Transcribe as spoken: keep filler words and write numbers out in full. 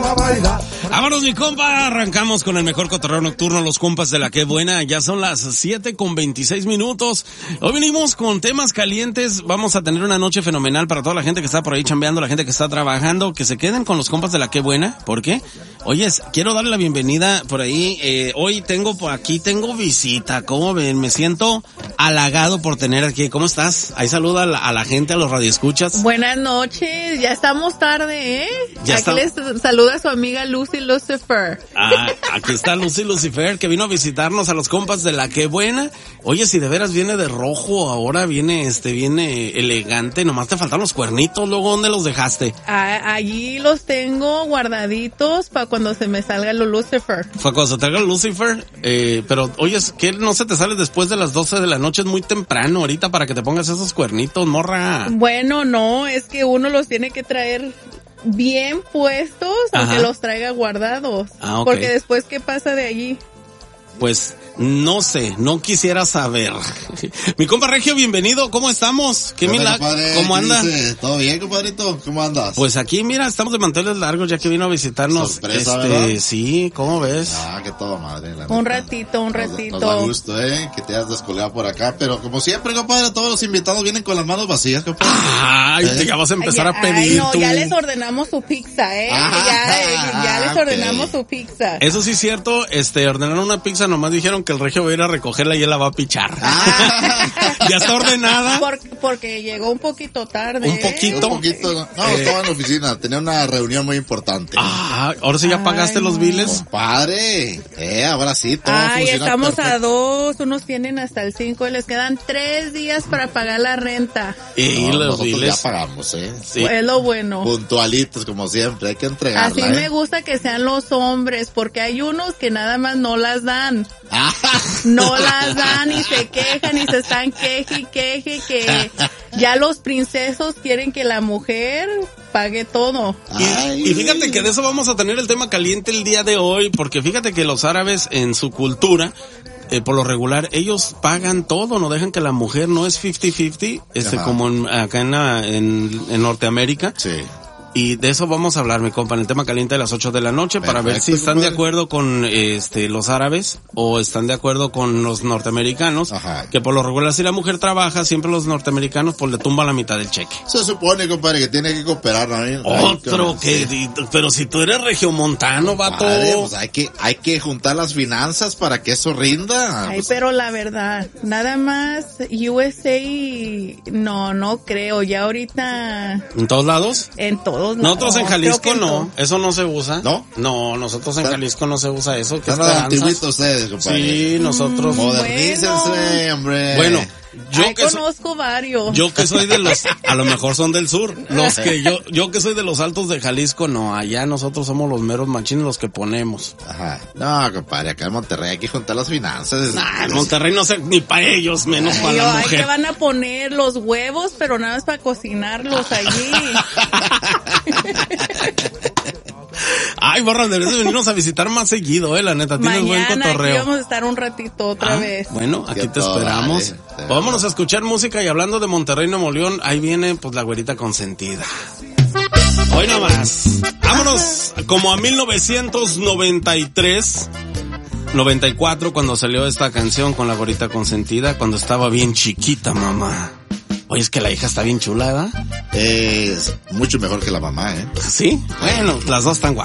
va a bailar. Vámonos, mi compa, arrancamos con el mejor cotorreo nocturno, los compas de la que buena. Ya son las siete con veintiséis minutos. Hoy venimos con temas calientes. Vamos a tener una noche fenomenal para toda la gente que está por ahí chambeando, la gente que está trabajando, que se queden con los compas de la que buena. ¿Por qué? Oye, quiero darle la bienvenida por ahí. Eh, hoy tengo por aquí, tengo visita. ¿Cómo ven? Me siento halagado por tener aquí. ¿Cómo estás? Ahí saluda a la, a la gente, a los radioescuchas. Buenas noches. Ya estamos tarde, ¿eh? Ya aquí está... les saluda su amiga Lucy Lucifer. Ah, aquí está Lucy Lucifer, que vino a visitarnos a los compas de la que buena. Oye, si de veras viene de rojo, ahora viene, este, viene elegante. Nomás te faltan los cuernitos. Luego, ¿dónde los dejaste? Ah, allí los tengo guardaditos para cuando se me salga lo Lucifer. Fue cuando se te salga el Lucifer. Eh, pero, oye, ¿qué no se te sale después de las doce de la noche? Es muy temprano ahorita para que te pongas esos cuernitos, morra. Bueno, no, es que uno los tiene que traer bien puestos, aunque los traiga guardados. Ah, ok. Porque después, ¿qué pasa de allí? Pues, no sé, no quisiera saber. Mi compa Regio, bienvenido, ¿cómo estamos? ¿Qué milagro? ¿Cómo anda? Dice? ¿Todo bien, compadrito? ¿Cómo andas? Pues aquí, mira, estamos de manteles largos ya que vino a visitarnos. Sorpresa, este, ¿verdad? Sí, ¿cómo ves? Ah, que todo madre. La Un neta. ratito, un Nos- ratito. Nos, da gusto, ¿eh? Que te hayas descolgado por acá. Pero como siempre, compadre, todos los invitados vienen con las manos vacías, compadre. Ay, ¿Eh? te ya vas a empezar Ay, a pedir ay, no, tú. ya les ordenamos su pizza, ¿eh? Ah, ya, eh, ya les ok. ordenamos su pizza. Eso sí es cierto, este, ordenaron una pizza, nomás dijeron que el Regio va a ir a recogerla y él la va a pichar. Ya está ordenada. Por- porque llegó un poquito tarde. Un ¿eh? poquito. Un poquito. No, Eh. estaba en la oficina. Tenía una reunión muy importante. Ah, ahora sí ya Ay, pagaste los no. biles. Compadre. Eh, ahora sí, todo Ay, funciona estamos a perfecto. dos, unos tienen hasta el cinco y les quedan tres días para pagar la renta. Y No, los nosotros biles. ya pagamos, ¿eh? Sí. Es lo bueno. Puntualitos, como siempre. Hay que entregarla, Así ¿eh? me gusta que sean los hombres, porque hay unos que nada más no las dan. Ah. No las dan y se quejan y se están queje y queje que ya los princesos quieren que la mujer pague todo. Y, y fíjate que de eso vamos a tener el tema caliente el día de hoy, porque fíjate que los árabes en su cultura, eh, por lo regular, ellos pagan todo, no dejan que la mujer no es cincuenta cincuenta, este, Ajá. como en, acá en, la- en, en Norteamérica. Sí. Y de eso vamos a hablar, mi compa, en el tema caliente de las ocho de la noche, para ver si Perfecto, están de compadre. acuerdo con este los árabes o están de acuerdo con los norteamericanos. Ajá. Que por lo regular, si la mujer trabaja, siempre los norteamericanos pues le tumban la mitad del cheque. Se supone, compadre, que tiene que cooperar, ¿no? Ay, Otro que... que, pero si tú eres regiomontano, vato. Padre, pues hay que, hay que juntar las finanzas para que eso rinda. Ay, Pues, pero la verdad, nada más U S A, no, no creo, ya ahorita ¿En todos lados? en todos lados. Nosotros en creo Jalisco que en no, todo. eso no se usa. ¿No? No, nosotros en ¿Están- Jalisco no se usa eso. ¿Qué están de esperanzas? antiguitos ustedes, compadre. Sí, nosotros. Modernícense, hombre. Bueno, yo Ay, que so- conozco varios. yo que soy de los, a lo mejor son del sur, los que yo, yo que soy de los altos de Jalisco, no, allá nosotros somos los meros machines los que ponemos. Ajá. No, compadre, acá en Monterrey hay que juntar las finanzas. Nah, en Monterrey no sé ni para ellos, menos para Ay, la ay, que mujer. van a poner los huevos, pero nada más para cocinarlos allí. Ay, borra, deberías de venirnos a visitar más seguido, eh, la neta, tienes buen Mañana aquí cotorreo. vamos a estar un ratito otra Ah, vez. Bueno, aquí Qué te toda esperamos. madre. Vámonos a escuchar música y hablando de Monterrey, Nuevo León, ahí viene pues la güerita consentida. Hoy nomás. Vámonos como a mil novecientos noventa y tres, noventa y cuatro cuando salió esta canción con la güerita consentida, cuando estaba bien chiquita, mamá. Oye, es que la hija está bien chula, ¿verdad? Es mucho mejor que la mamá, ¿eh? Sí, bueno, las dos están guapas.